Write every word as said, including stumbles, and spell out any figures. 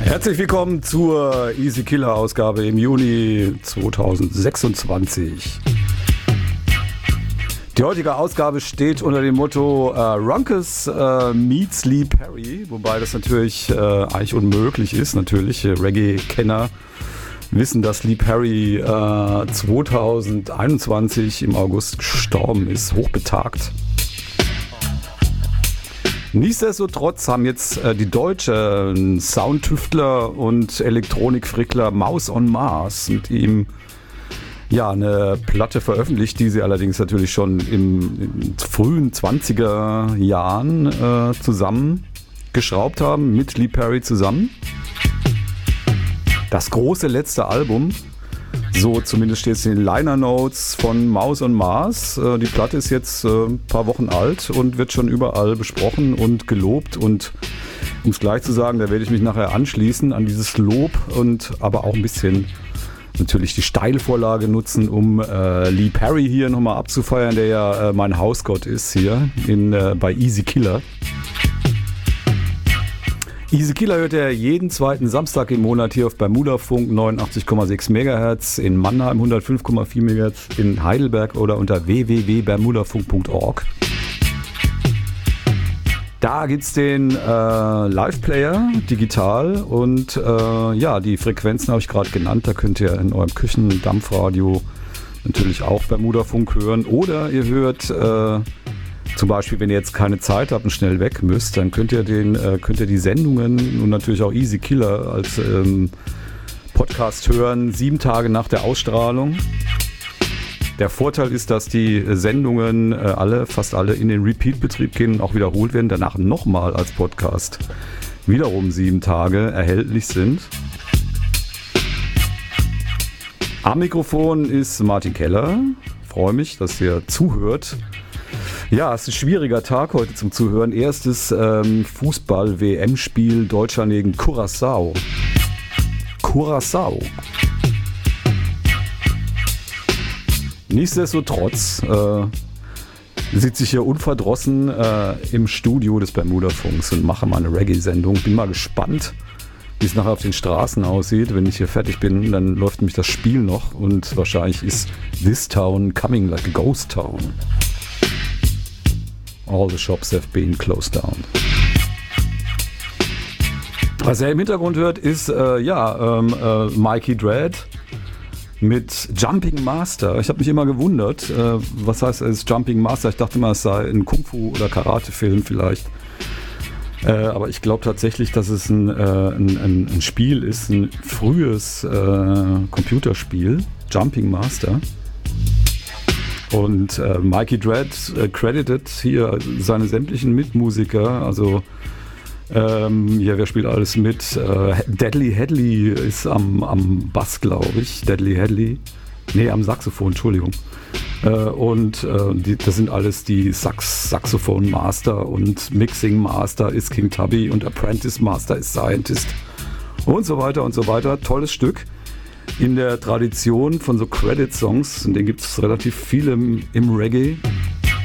Herzlich willkommen zur Easy Killer Ausgabe im Juni zweitausendsechsundzwanzig. Die heutige Ausgabe steht unter dem Motto äh, Ronkus äh, meets Lee Perry, wobei das natürlich äh, eigentlich unmöglich ist. Natürlich, äh, Reggae-Kenner wissen, dass Lee Perry äh, zweitausendeinundzwanzig im August gestorben ist, hochbetagt. Nichtsdestotrotz haben jetzt äh, die deutschen Soundtüftler und Elektronikfrickler Mouse on Mars mit ihm ja eine Platte veröffentlicht, die sie allerdings natürlich schon im, in frühen zwanziger Jahren äh, zusammengeschraubt haben, mit Lee Perry zusammen. Das große letzte Album, so zumindest steht es in den Liner Notes von Mouse on Mars. Äh, die Platte ist jetzt äh, ein paar Wochen alt und wird schon überall besprochen und gelobt. Und um es gleich zu sagen, da werde ich mich nachher anschließen an dieses Lob und aber auch ein bisschen natürlich die Steilvorlage nutzen, um äh, Lee Perry hier nochmal abzufeiern, der ja äh, mein Hausgott ist hier in, äh, bei Easy Killer. Easy Killer hört er jeden zweiten Samstag im Monat hier auf Bermudafunk neunundachtzig Komma sechs Megahertz, in Mannheim hundertfünf Komma vier Megahertz, in Heidelberg oder unter w w w punkt bermudafunk punkt org. Da gibt es den äh, Live-Player digital und äh, ja, die Frequenzen habe ich gerade genannt. Da könnt ihr in eurem Küchendampfradio natürlich auch Bermudafunk hören. Oder ihr hört äh, zum Beispiel, wenn ihr jetzt keine Zeit habt und schnell weg müsst, dann könnt ihr, den, äh, könnt ihr die Sendungen und natürlich auch Easy Killer als ähm, Podcast hören, sieben Tage nach der Ausstrahlung. Der Vorteil ist, dass die Sendungen äh, alle, fast alle in den Repeat-Betrieb gehen und auch wiederholt werden, danach nochmal als Podcast wiederum sieben Tage erhältlich sind. Am Mikrofon ist Martin Keller. Freue mich, dass ihr zuhört. Ja, es ist ein schwieriger Tag heute zum Zuhören. Erstes ähm, Fußball-W M-Spiel Deutschland gegen Curaçao. Curaçao. Nichtsdestotrotz äh, sitze ich hier unverdrossen äh, im Studio des Bermudafunks und mache mal eine Reggae-Sendung. Bin mal gespannt, wie es nachher auf den Straßen aussieht. Wenn ich hier fertig bin, dann läuft nämlich das Spiel noch und wahrscheinlich ist This Town coming like a ghost town. All the shops have been closed down. Was er im Hintergrund hört, ist äh, ja ähm, äh, Mikey Dread mit Jumping Master. Ich habe mich immer gewundert, äh, was heißt es Jumping Master? Ich dachte immer, es sei ein Kung-Fu- oder Karate-Film vielleicht. Äh, aber ich glaube tatsächlich, dass es ein, äh, ein, ein, ein Spiel ist, ein frühes äh, Computerspiel, Jumping Master. Und äh, Mikey Dread äh, credited hier seine sämtlichen Mitmusiker, also ähm, ja, wer spielt alles mit? Äh, Deadly Headley ist am, am Bass, glaube ich. Deadly Headley. Nee, am Saxophon, Entschuldigung. Äh, und äh, die, das sind alles die Sax Saxophon Master und Mixing Master ist King Tubby und Apprentice Master ist Scientist und so weiter und so weiter. Tolles Stück. In der Tradition von so Credit-Songs, und den gibt es relativ viele im, im Reggae,